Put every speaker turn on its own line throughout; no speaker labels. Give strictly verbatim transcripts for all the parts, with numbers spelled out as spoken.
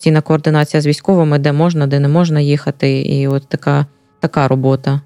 постійна координація з військовими, де можна, де не можна їхати, і от така, така робота.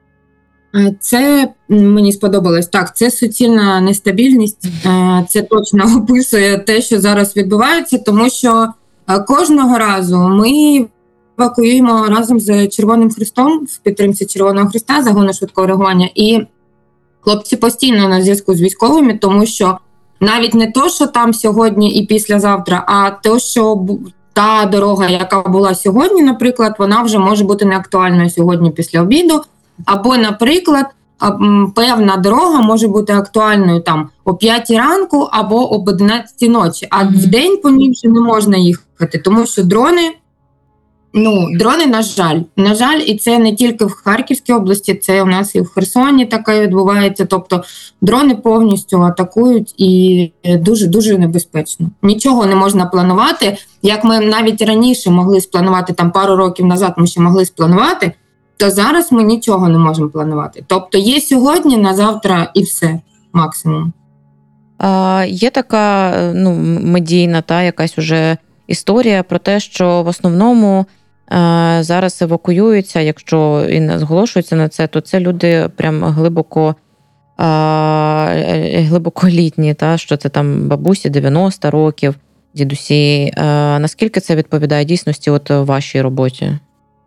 Це мені сподобалось. Так, це суцільна нестабільність. Це точно описує те, що зараз відбувається, тому що кожного разу ми евакуюємо разом з Червоним Хрестом в підтримці Червоного Хреста, загону швидкого реагування. І хлопці постійно на зв'язку з військовими, тому що навіть не то, що там сьогодні і післязавтра, а те, що та дорога, яка була сьогодні, наприклад, вона вже може бути неактуальною сьогодні після обіду. Або, наприклад, певна дорога може бути актуальною там о п'ятій ранку або об одинадцятій ночі, а mm-hmm. в день по ній вже не можна їхати, тому що дрони, ну, дрони, на жаль, на жаль, і це не тільки в Харківській області, це у нас і в Херсоні таке відбувається, тобто дрони повністю атакують і дуже-дуже небезпечно. Нічого не можна планувати, як ми навіть раніше могли спланувати, там пару років назад ми ще могли спланувати, то зараз ми нічого не можемо планувати. Тобто є сьогодні, на завтра і все, максимум.
А, є така, ну, медійна, та, якась уже історія про те, що в основному а, зараз евакуюються, якщо і не зголошуються на це, то це люди прям глибоко, а, глибоко літні, та, що це там бабусі дев'яносто років, дідусі. А, наскільки це відповідає дійсності от в вашій роботі?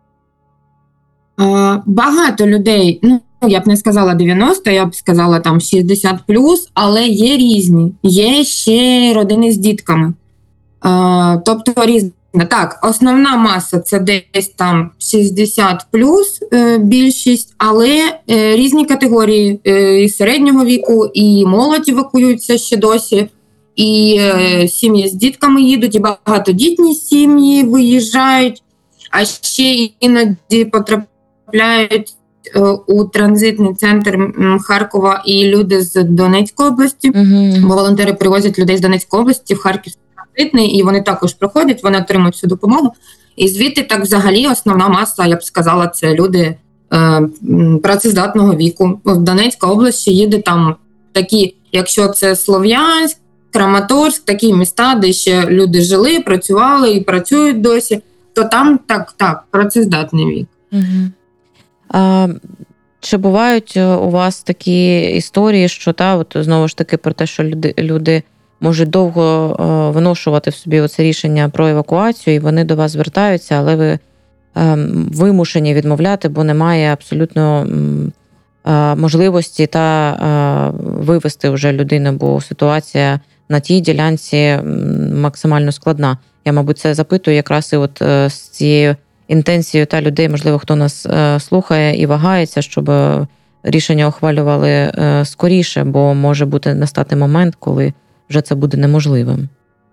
Багато людей, ну, я б не сказала дев'яносто, я б сказала там шістдесят плюс, але є різні. Є ще родини з дітками. Тобто різна. Так, основна маса це десь там шістдесят плюс більшість, але різні категорії і середнього віку, і молодь евакуюються ще досі, і сім'ї з дітками їдуть, і багатодітні сім'ї виїжджають, а ще іноді потрапляють Потрапляють у транзитний центр Харкова і люди з Донецької області. Uh-huh. Бо волонтери привозять людей з Донецької області в Харківський транзитний, і вони також проходять, вони отримують всю допомогу. І звідти так взагалі основна маса, я б сказала, це люди е, працездатного віку. В Донецька область ще їде там такі, якщо це Слов'янськ, Краматорськ, такі міста, де ще люди жили, працювали і працюють досі, то там так, так, працездатний вік.
Uh-huh. А, чи бувають у вас такі історії, що та, от, знову ж таки про те, що люди, люди можуть довго о, виношувати в собі оце рішення про евакуацію, і вони до вас звертаються, але ви е, вимушені відмовляти, бо немає абсолютно е, можливості та е, вивести вже людину, бо ситуація на тій ділянці максимально складна. Я, мабуть, це запитую якраз і от е, з цією інтенцією та людей, можливо, хто нас е, слухає і вагається, щоб рішення ухвалювали е, скоріше, бо може бути настати момент, коли вже це буде неможливим.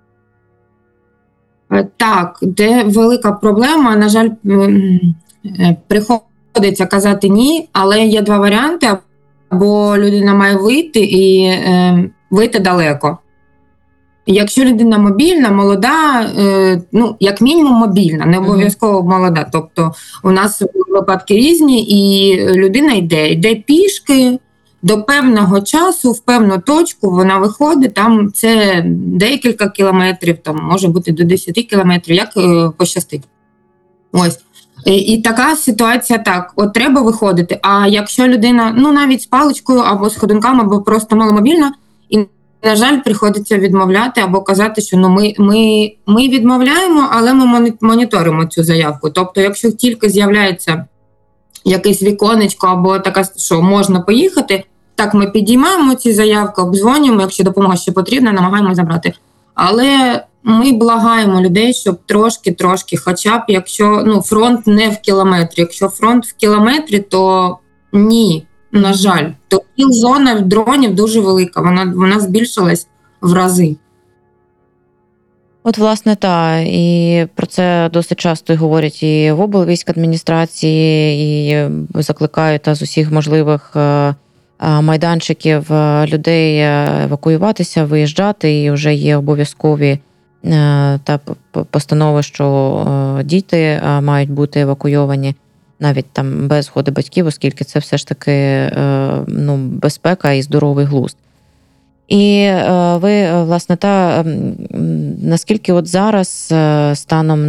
Так, це велика проблема. На жаль, приходиться казати ні, але є два варіанти. Або людина має вийти і е, вийти далеко. Якщо людина мобільна, молода, е, ну, як мінімум мобільна, не обов'язково молода. Тобто у нас випадки різні, і людина йде, йде пішки до певного часу, в певну точку вона виходить, там це декілька кілометрів, там може бути до десять кілометрів, як е, пощастить. Ось. І, і така ситуація так, от треба виходити. А якщо людина, ну навіть з паличкою, або з ходунками, або просто маломобільна, і на жаль, приходиться відмовляти або казати, що ну, ми, ми, ми відмовляємо, але ми моніторимо цю заявку. Тобто, якщо тільки з'являється якесь віконечко або така, що можна поїхати, так ми підіймаємо ці заявки, обдзвонюємо, якщо допомога ще потрібна, намагаємося забрати. Але ми благаємо людей, щоб трошки-трошки, хоча б якщо ну, фронт не в кілометрі. Якщо фронт в кілометрі, то ні. На жаль, то кіл-зона дронів дуже велика, вона, вона збільшилась в рази.
От, власне, так, і про це досить часто говорять і в облвійськадміністрації, і закликають та, з усіх можливих майданчиків людей евакуюватися, виїжджати, і вже є обов'язкові та постанови, що діти мають бути евакуйовані. Навіть там без згоди батьків, оскільки це все ж таки ну, безпека і здоровий глузд. І ви, власне, та наскільки от зараз станом